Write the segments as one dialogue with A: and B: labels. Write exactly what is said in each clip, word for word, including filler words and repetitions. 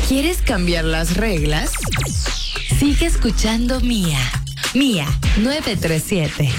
A: ¿Quieres cambiar las reglas? Sigue escuchando Mía. Mía nueve tres siete.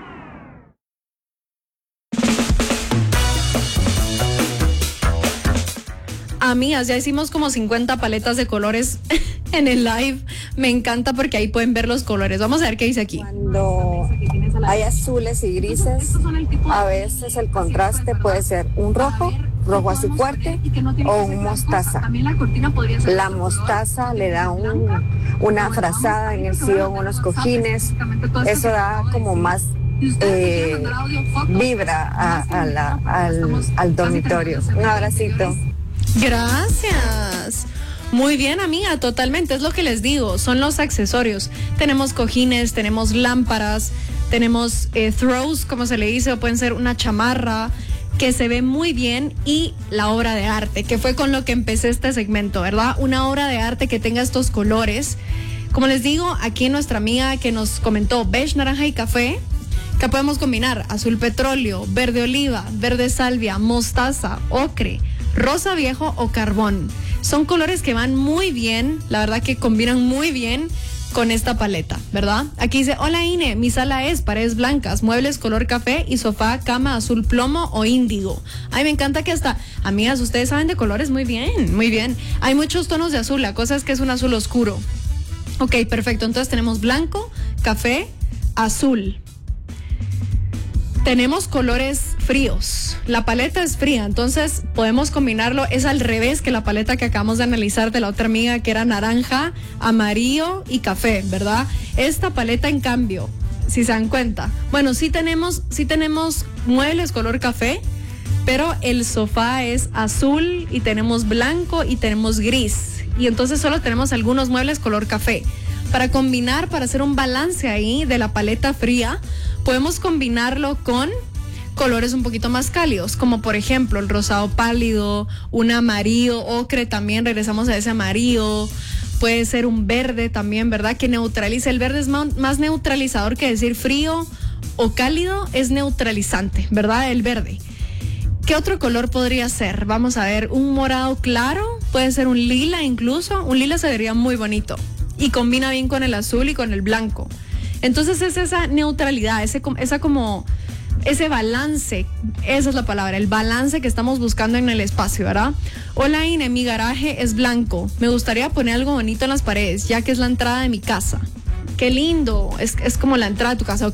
B: Amigas, ya hicimos como cincuenta paletas de colores en el live. Me encanta porque ahí pueden ver los colores. Vamos a ver qué dice aquí.
C: Cuando hay azules y grises, a veces el contraste puede ser un rojo, rojo así fuerte, o un mostaza. La mostaza le da un, una frazada en el sillón, unos cojines. Eso da como más eh, vibra a, a la, al, al dormitorio. Un abracito.
B: Gracias. Muy bien, amiga, totalmente, es lo que les digo, son los accesorios. Tenemos cojines, tenemos lámparas, tenemos eh, throws, como se le dice, o pueden ser una chamarra que se ve muy bien, y la obra de arte, que fue con lo que empecé este segmento, ¿verdad? Una obra de arte que tenga estos colores. Como les digo, aquí nuestra amiga que nos comentó beige, naranja y café, que podemos combinar azul petróleo, verde oliva, verde salvia, mostaza, ocre, rosa viejo o carbón. Son colores que van muy bien, la verdad que combinan muy bien con esta paleta, ¿verdad? Aquí dice, hola Ine, mi sala es paredes blancas, muebles color café y sofá, cama azul plomo o índigo. Ay, me encanta que hasta, amigas, ustedes saben de colores muy bien, muy bien. Hay muchos tonos de azul, la cosa es que es un azul oscuro. Ok, perfecto, entonces tenemos blanco, café, azul. Tenemos colores fríos. La paleta es fría, entonces podemos combinarlo. Es al revés que la paleta que acabamos de analizar de la otra amiga, que era naranja, amarillo y café, ¿verdad? Esta paleta, en cambio, si se dan cuenta, bueno, sí tenemos, sí tenemos muebles color café, pero el sofá es azul y tenemos blanco y tenemos gris. Y entonces solo tenemos algunos muebles color café. Para combinar, para hacer un balance ahí de la paleta fría, podemos combinarlo con colores un poquito más cálidos, como por ejemplo el rosado pálido, un amarillo ocre también, regresamos a ese amarillo, puede ser un verde también, ¿verdad? Que neutraliza, el verde es más neutralizador que decir frío o cálido, es neutralizante, ¿verdad? El verde. ¿Qué otro color podría ser? Vamos a ver, un morado claro, puede ser un lila incluso, un lila se vería muy bonito y combina bien con el azul y con el blanco. Entonces es esa neutralidad, ese, esa como, ese balance, esa es la palabra, el balance que estamos buscando en el espacio, ¿verdad? Hola Ine, mi garaje es blanco, me gustaría poner algo bonito en las paredes, ya que es la entrada de mi casa. Qué lindo, es, es como la entrada de tu casa, ok.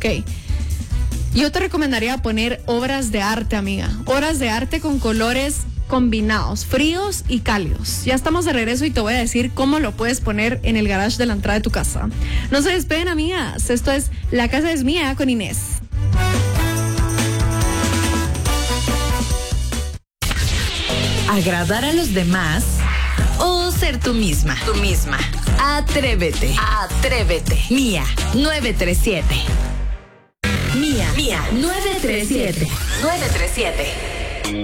B: Yo te recomendaría poner obras de arte, amiga, obras de arte con colores combinados, fríos y cálidos. Ya estamos de regreso y te voy a decir cómo lo puedes poner en el garage de la entrada de tu casa. No se despeguen, amigas. Esto es La Casa es Mía con Inés.
A: ¿Agradar a los demás o ser tú misma? Tú misma. Atrévete. Atrévete. Mía nueve tres siete. Mía. Mía nueve tres siete. nueve tres siete.